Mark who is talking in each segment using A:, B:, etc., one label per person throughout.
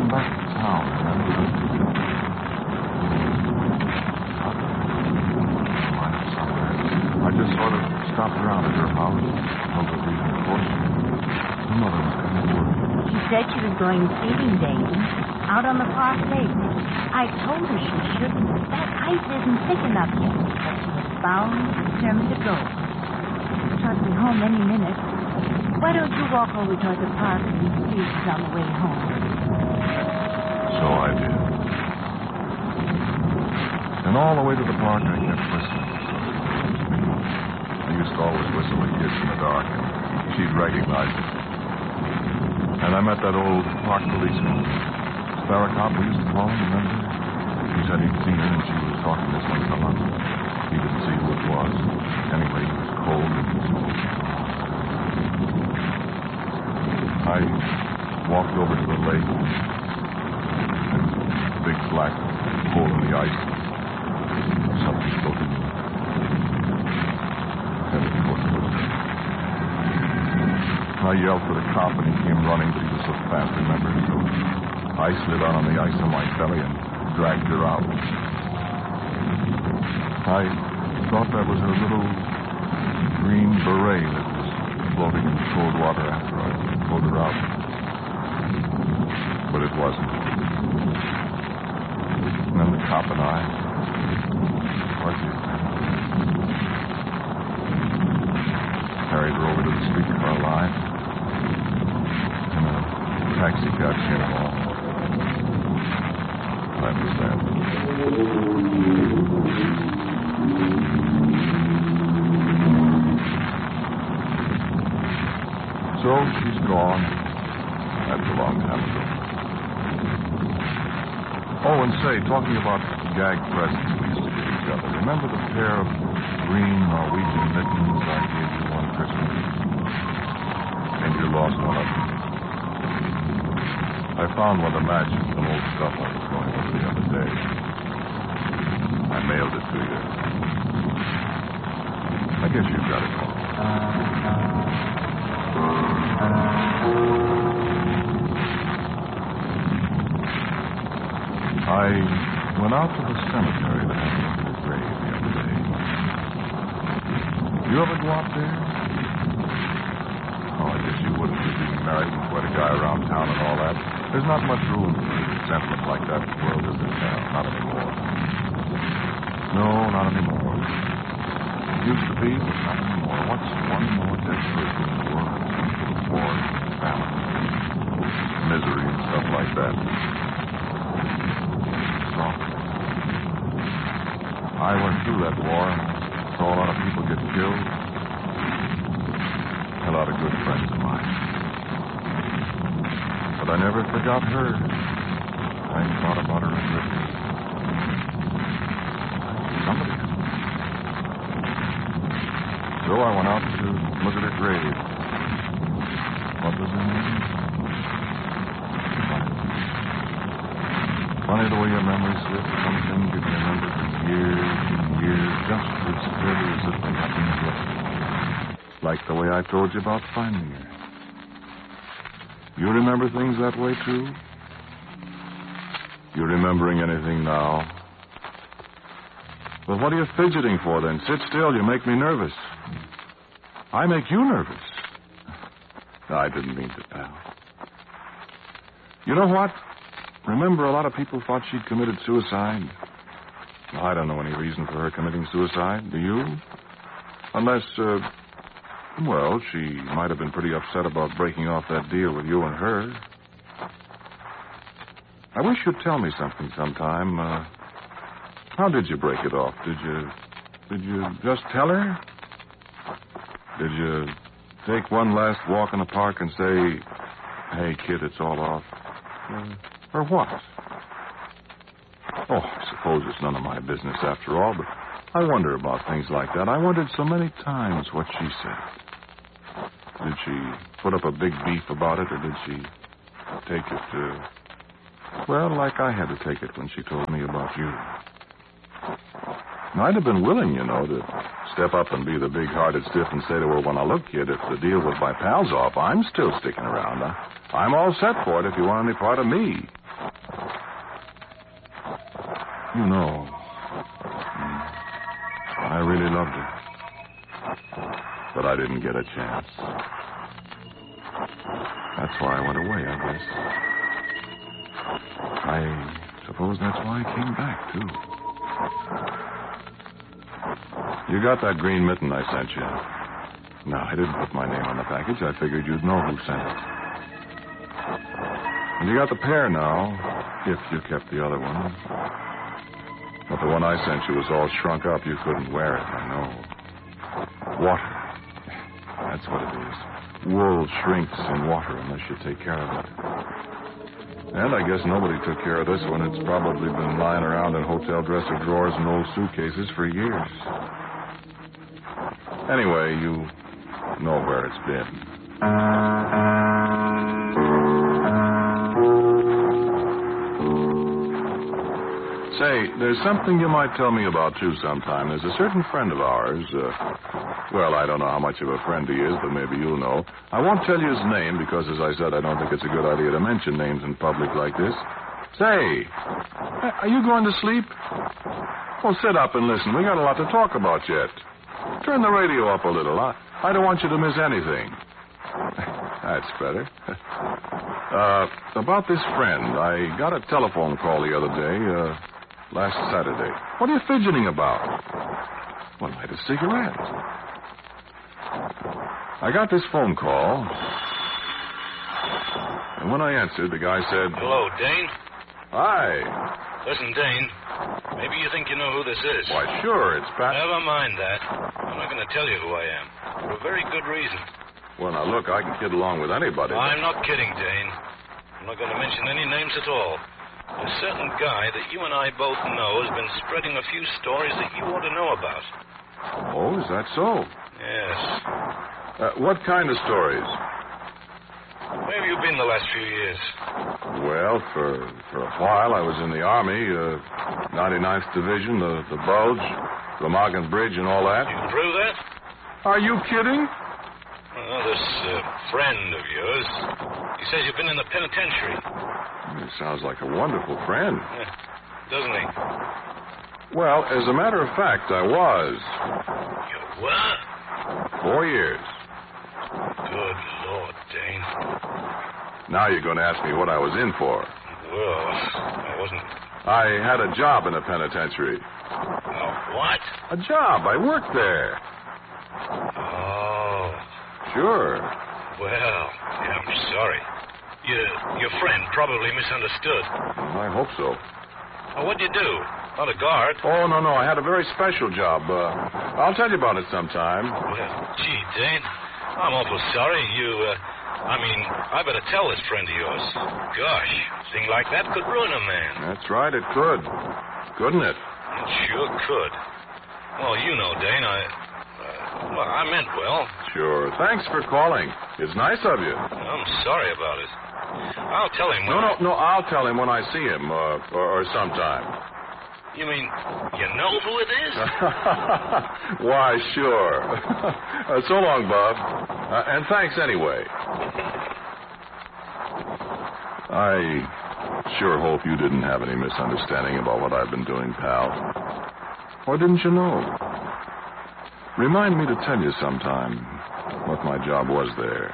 A: going back to town, remember? I just sort of stopped around at her house. No good reason, of course. Her mother was coming to work.
B: She said she was going feeding days out on the Park Lake. I told her she shouldn't. That ice isn't thick enough yet. But she was bound, determined to go. She'll be home any minute. Why don't you walk over toward the park and see if she's on the way home?
A: So I did. And all the way to the park, I kept whistling. I used to always whistle at kids in the dark, and she'd recognize it. And I met that old park policeman, Sparrow Cop, we used to call him, remember? He said he'd seen her, and she was talking to some fella. He didn't see who it was. Anyway, he was cold and cold. I walked over to the lake. There's a big black hole in the ice. Something floating. I yelled for the cop, and he came running, but he was so fast, remember? So I slid out on the ice on my belly and dragged her out. I thought that was her little green beret that was floating in cold water after I pulled her out. But it wasn't. And then the cop and I, carried her over to the streetcar line. And a taxi cab came along. That was that. So she's gone. That's a long time ago. Oh, and say, talking about gag presents we used to give each other, remember the pair of green Norwegian mittens I gave you one Christmas? And you lost one of them. I found one to match some old stuff I was going over the other day. I mailed it to you. I guess you've got it all. I went out to the cemetery to have a look at the grave the other day. You ever go out there? Oh, I guess you wouldn't be being married and quite a guy around town and all that. There's not much room for sentiment like that in the world, is there now? Not anymore. No, not anymore. It used to be, but not anymore. What's one more dead person in the world? War, famine, misery, and stuff like that. So, I went through that war and saw a lot of people get killed. A lot of good friends of mine. But I never forgot her. I thought about her as if somebody. So I went out to look at her grave. What was her name? Funny the way your memory slips. Some things you can remember for years and years, just as clearly as if they happened yesterday. Like the way I told you about finding her. You remember things that way, too? You remembering anything now? Well, what are you fidgeting for, then? Sit still. You make me nervous. I make you nervous. I didn't mean to, pal. You know what? Remember, a lot of people thought she'd committed suicide. Well, I don't know any reason for her committing suicide. Do you? Unless, well, she might have been pretty upset about breaking off that deal with you and her. I wish you'd tell me something sometime. How did you break it off? Did you just tell her? Did you take one last walk in the park and say, hey, kid, it's all off? Or what? Oh, I suppose it's none of my business after all, but I wonder about things like that. I wondered so many times what she said. Did she put up a big beef about it, or did she take it, well, like I had to take it when she told me about you? And I'd have been willing, you know, to step up and be the big-hearted stiff and say to her, well, now, look, kid, if the deal with my pals off, I'm still sticking around. I'm all set for it if you want any part of me. You know, I really loved her. But I didn't get a chance. That's why I went away, I guess. I suppose that's why I came back, too. You got that green mitten I sent you. No, I didn't put my name on the package. I figured you'd know who sent it. And you got the pair now, if you kept the other one. But the one I sent you was all shrunk up. You couldn't wear it, I know. Water. That's what it is. Wool shrinks in water unless you take care of it. And I guess nobody took care of this one. It's probably been lying around in hotel dresser drawers and old suitcases for years. Anyway, you know where it's been. Say, there's something you might tell me about, too, sometime. There's a certain friend of ours. Well, I don't know how much of a friend he is, but maybe you'll know. I won't tell you his name because, as I said, I don't think it's a good idea to mention names in public like this. Say, are you going to sleep? Well, sit up and listen. We got a lot to talk about yet. Turn the radio up a little. I don't want you to miss anything. That's better. About this friend, I got a telephone call the other day, last Saturday. What are you fidgeting about? Well, light a cigarette. I got this phone call, and when I answered, the guy said...
C: Hello, Dane?
A: Hi.
C: Listen, Dane, maybe you think you know who this is.
A: Why, sure, it's Pat...
C: Never mind that. I'm not going to tell you who I am, for a very good reason.
A: Well, now, look, I can kid along with anybody.
C: I'm not kidding, Dane. I'm not going to mention any names at all. A certain guy that you and I both know has been spreading a few stories that you ought to know about.
A: Oh, is that so?
C: Yes.
A: What kind of stories?
C: Where have you been the last few years?
A: Well, for a while, I was in the Army, 99th Division, the Bulge, Remagen Bridge, and all that.
C: You can prove that?
A: Are you kidding?
C: Well, this friend of yours, he says you've been in the penitentiary.
A: He sounds like a wonderful friend.
C: Yeah, doesn't he?
A: Well, as a matter of fact, I was.
C: You were?
A: 4 years.
C: Good Lord, Dane.
A: Now you're going to ask me what I was in for.
C: Well, I wasn't...
A: I had a job in a penitentiary.
C: What?
A: A job. I worked there.
C: Oh.
A: Sure.
C: Well, yeah, I'm sorry. Your friend probably misunderstood.
A: I hope so.
C: What'd you do? Not a guard.
A: Oh, no. I had a very special job. I'll tell you about it sometime.
C: Well, gee, Dane, I'm awful sorry. I better tell this friend of yours. Gosh, a thing like that could ruin a man.
A: That's right, it could. Couldn't it?
C: It sure could. Well, you know, Dane, I meant well.
A: Sure. Thanks for calling. It's nice of you.
C: I'm sorry about it. I'll tell him when...
A: No, I'll tell him when I see him, or sometime.
C: You mean, you know who it is?
A: Why, sure. So long, Bob. And thanks anyway. I sure hope you didn't have any misunderstanding about what I've been doing, pal. Or didn't you know? Remind me to tell you sometime what my job was there.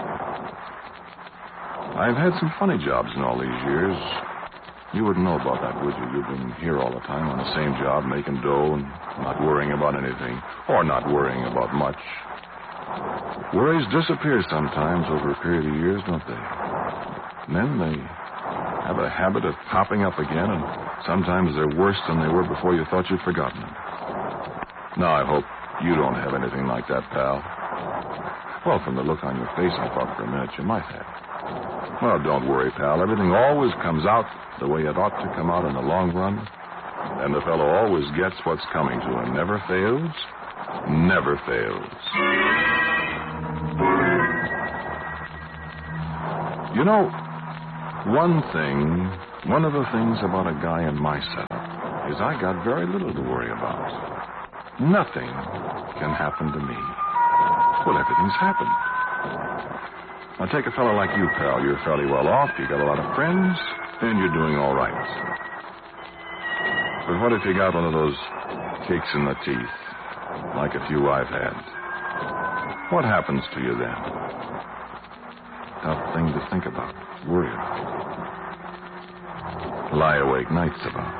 A: I've had some funny jobs in all these years. You wouldn't know about that, would you? You've been here all the time on the same job, making dough and not worrying about anything. Or not worrying about much. Worries disappear sometimes over a period of years, don't they? And then they have a habit of popping up again, and sometimes they're worse than they were before you thought you'd forgotten them. Now, I hope you don't have anything like that, pal. Well, from the look on your face, I thought for a minute you might have. Well, don't worry, pal. Everything always comes out the way it ought to come out in the long run. And the fellow always gets what's coming to him. Never fails. Never fails. You know, one of the things about a guy in my setup is I got very little to worry about. Nothing can happen to me. Well, everything's happened. Now, take a fellow like you, pal. You're fairly well off. You got a lot of friends, and you're doing all right. But what if you got one of those kicks in the teeth, like a few I've had? What happens to you then? Tough thing to think about, worry about. Lie awake nights about.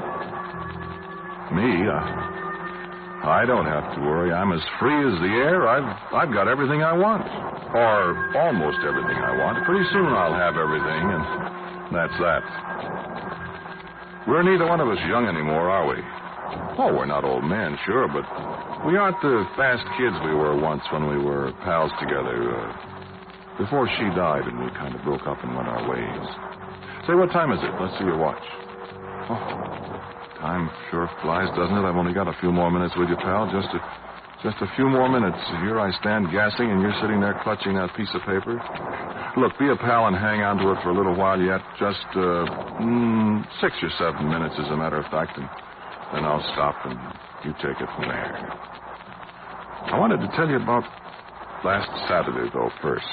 A: Me, I don't have to worry. I'm as free as the air. I've got everything I want. Or almost everything I want. Pretty soon I'll have everything, and that's that. We're neither one of us young anymore, are we? Oh, we're not old men, sure, but we aren't the fast kids we were once when we were pals together. Before she died and we kind of broke up and went our ways. Say, what time is it? Let's see your watch. Oh, time sure flies, doesn't it? I've only got a few more minutes with you, pal. Just a few more minutes. Here I stand gassing, and you're sitting there clutching that piece of paper. Look, be a pal and hang on to it for a little while yet. Just 6 or 7 minutes, as a matter of fact, and then I'll stop and you take it from there. I wanted to tell you about last Saturday, though, first.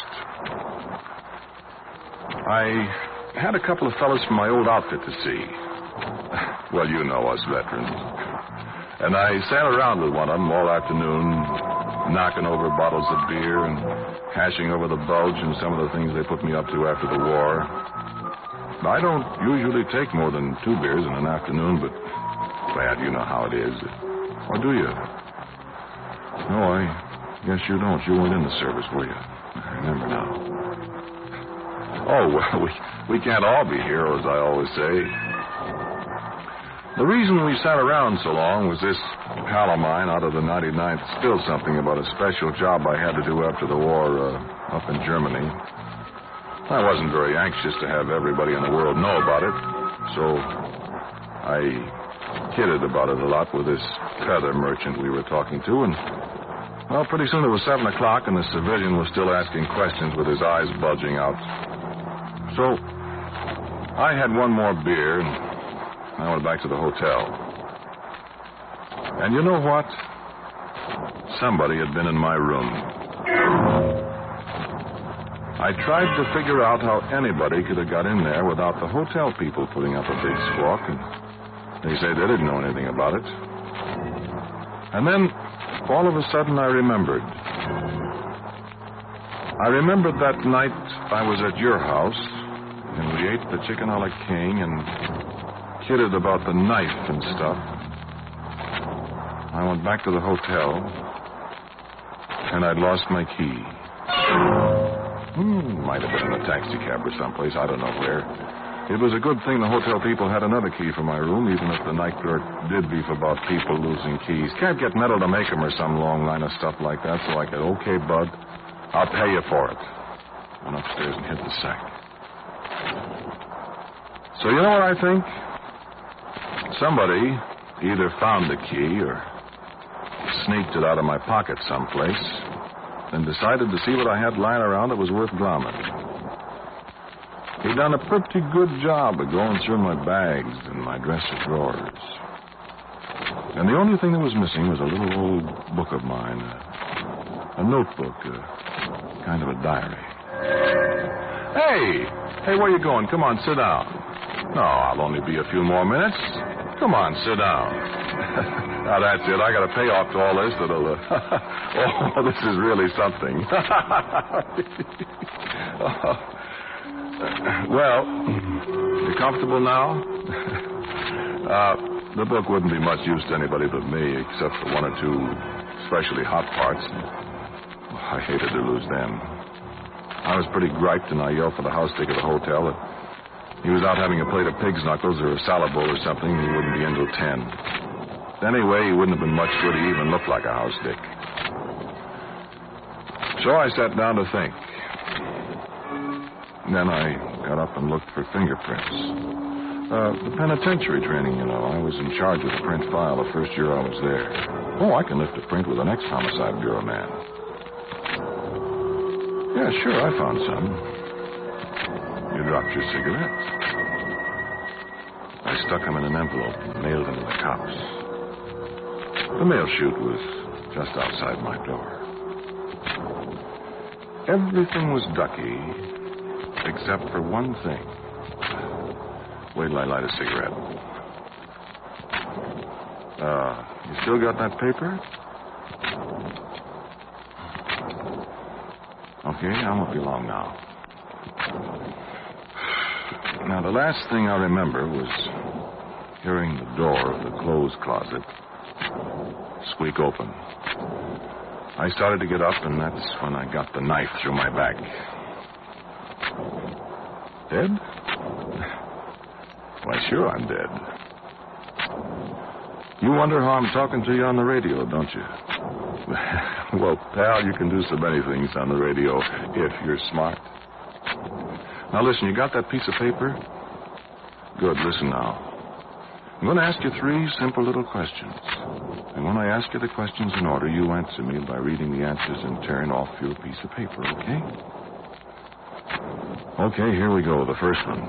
A: I had a couple of fellas from my old outfit to see. Well, you know us veterans. And I sat around with one of them all afternoon, knocking over bottles of beer and hashing over the bulge and some of the things they put me up to after the war. I don't usually take more than 2 beers in an afternoon, but, lad, you know how it is. Or do you? No, I guess you don't. You weren't in the service, were you? I remember now. Oh, well, we can't all be heroes, I always say. The reason we sat around so long was this pal of mine out of the 99th spilled something about a special job I had to do after the war up in Germany. I wasn't very anxious to have everybody in the world know about it, so I kidded about it a lot with this feather merchant we were talking to, and, well, pretty soon it was 7 o'clock, and the civilian was still asking questions with his eyes bulging out. So I had one more beer, and I went back to the hotel. And you know what? Somebody had been in my room. I tried to figure out how anybody could have got in there without the hotel people putting up a big squawk, and they say they didn't know anything about it. And then, all of a sudden, I remembered. I remembered that night I was at your house, and we ate the chicken a la king and kidded about the knife and stuff. I went back to the hotel, and I'd lost my key. Might have been in a taxi cab or someplace, I don't know where. It was a good thing the hotel people had another key for my room, even if the night clerk did beef about people losing keys. Can't get metal to make them or some long line of stuff like that, so I said, okay, bud, I'll pay you for it. Went upstairs and hit the sack. So you know what I think? Somebody either found the key or sneaked it out of my pocket someplace and decided to see what I had lying around that was worth glomming. He'd done a pretty good job of going through my bags and my dresser drawers. And the only thing that was missing was a little old book of mine, a notebook, kind of a diary. Hey, where you going? Come on, sit down. No, I'll only be a few more minutes. Come on, sit down. Now, that's it. I got to pay off to all this. Oh, this is really something. Well, you comfortable now? The book wouldn't be much use to anybody but me, except for 1 or 2 especially hot parts. I hated to lose them. I was pretty griped, and I yelled for the house dick at the hotel that he was out having a plate of pig's knuckles or a salad bowl or something, and he wouldn't be in till 10. Anyway, he wouldn't have been much good. He even looked like a house dick. So I sat down to think. Then I got up and looked for fingerprints. The penitentiary training, you know. I was in charge of the print file the first year I was there. Oh, I can lift a print with an ex-homicide bureau man. Yeah, sure, I found some. You dropped your cigarettes. I stuck them in an envelope and mailed them to the cops. The mail chute was just outside my door. Everything was ducky, except for one thing. Wait till I light a cigarette. You still got that paper? Okay, I won't be long now. Now, the last thing I remember was hearing the door of the clothes closet squeak open. I started to get up, and that's when I got the knife through my back. Dead? Why, sure I'm dead. You wonder how I'm talking to you on the radio, don't you? Well, pal, you can do so many things on the radio if you're smart. Now, listen, you got that piece of paper? Good, listen now. I'm going to ask you 3 simple little questions. And when I ask you the questions in order, you answer me by reading the answers in turn off your piece of paper, okay? Okay, here we go. The first one.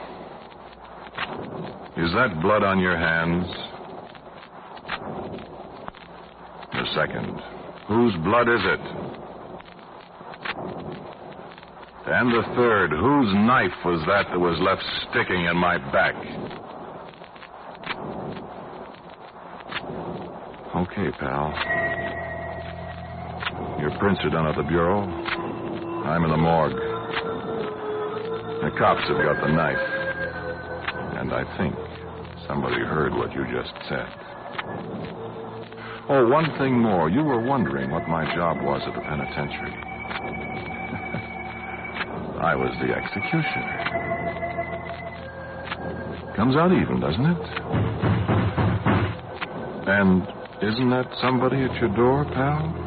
A: Is that blood on your hands? The second. Whose blood is it? And the third. Whose knife was that was left sticking in my back? Okay, pal. Your prints are done at the bureau. I'm in the morgue. The cops have got the knife. And I think somebody heard what you just said. Oh, one thing more. You were wondering what my job was at the penitentiary. I was the executioner. Comes out even, doesn't it? And isn't that somebody at your door, pal?